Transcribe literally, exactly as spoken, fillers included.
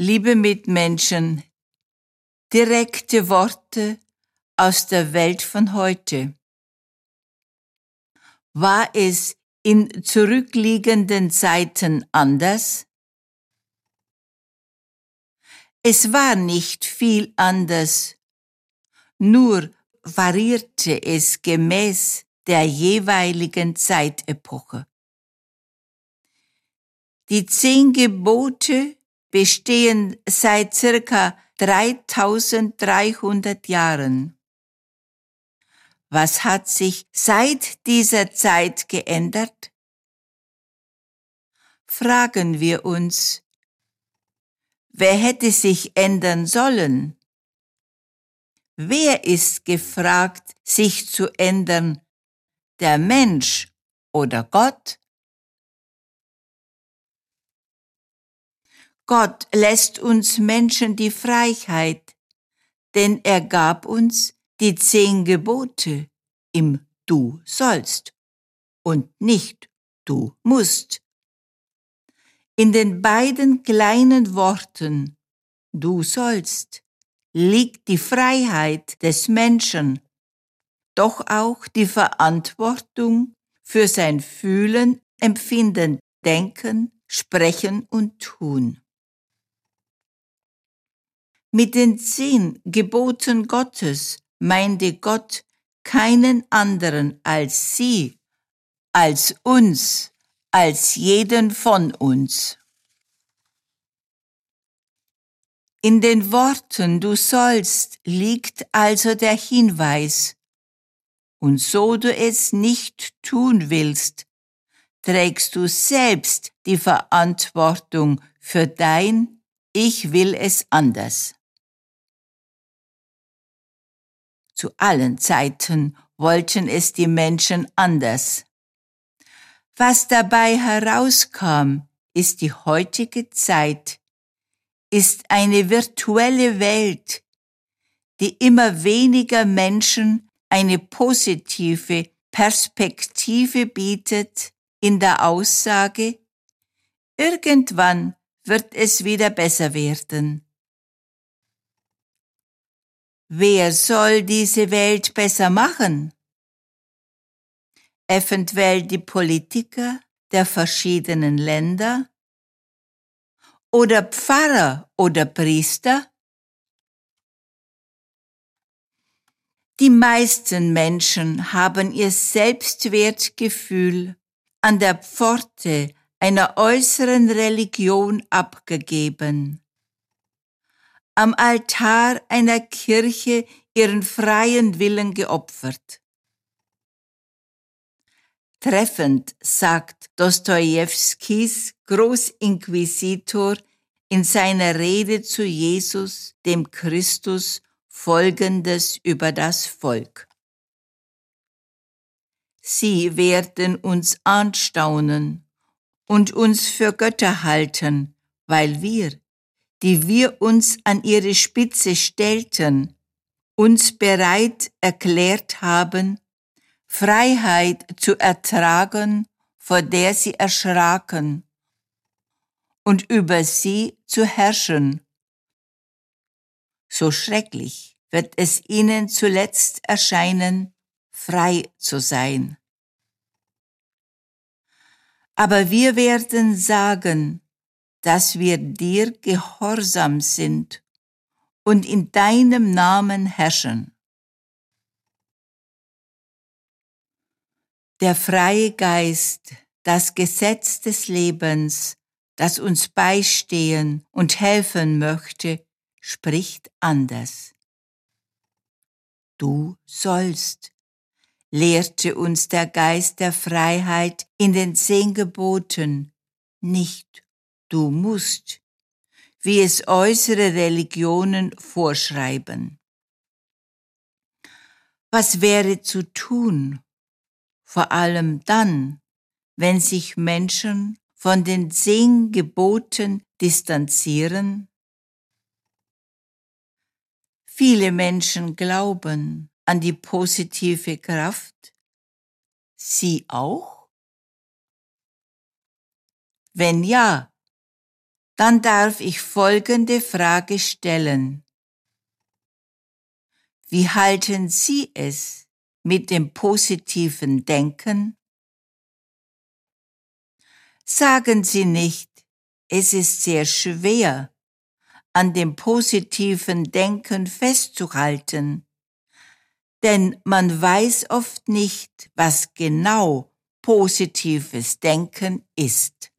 Liebe Mitmenschen, direkte Worte aus der Welt von heute. War es in zurückliegenden Zeiten anders? Es war nicht viel anders, nur variierte es gemäß der jeweiligen Zeitepoche. Die zehn Gebote bestehen seit circa dreitausenddreihundert Jahren. Was hat sich seit dieser Zeit geändert? Fragen wir uns, wer hätte sich ändern sollen? Wer ist gefragt, sich zu ändern, der Mensch oder Gott? Gott lässt uns Menschen die Freiheit, denn er gab uns die zehn Gebote im Du sollst und nicht Du musst. In den beiden kleinen Worten Du sollst liegt die Freiheit des Menschen, doch auch die Verantwortung für sein Fühlen, Empfinden, Denken, Sprechen und Tun. Mit den zehn Geboten Gottes meinte Gott keinen anderen als sie, als uns, als jeden von uns. In den Worten du sollst liegt also der Hinweis, und so du es nicht tun willst, trägst du selbst die Verantwortung für dein Ich will es anders. Zu allen Zeiten wollten es die Menschen anders. Was dabei herauskam, ist die heutige Zeit, ist eine virtuelle Welt, die immer weniger Menschen eine positive Perspektive bietet in der Aussage, irgendwann wird es wieder besser werden. Wer soll diese Welt besser machen? Eventuell die Politiker der verschiedenen Länder? Oder Pfarrer oder Priester? Die meisten Menschen haben ihr Selbstwertgefühl an der Pforte einer äußeren Religion abgegeben. Am Altar einer Kirche ihren freien Willen geopfert. Treffend sagt Dostojewskis Großinquisitor in seiner Rede zu Jesus, dem Christus, Folgendes über das Volk. Sie werden uns anstaunen und uns für Götter halten, weil wir, die wir uns an ihre Spitze stellten, uns bereit erklärt haben, Freiheit zu ertragen, vor der sie erschraken, und über sie zu herrschen. So schrecklich wird es ihnen zuletzt erscheinen, frei zu sein. Aber wir werden sagen, dass wir dir gehorsam sind und in deinem Namen herrschen. Der freie Geist, das Gesetz des Lebens, das uns beistehen und helfen möchte, spricht anders. Du sollst, lehrte uns der Geist der Freiheit in den zehn Geboten, nicht du musst, wie es äußere Religionen vorschreiben. Was wäre zu tun, vor allem dann, wenn sich Menschen von den zehn Geboten distanzieren? Viele Menschen glauben an die positive Kraft. Sie auch? Wenn ja, Dann darf ich folgende Frage stellen. Wie halten Sie es mit dem positiven Denken? Sagen Sie nicht, es ist sehr schwer, an dem positiven Denken festzuhalten, denn man weiß oft nicht, was genau positives Denken ist.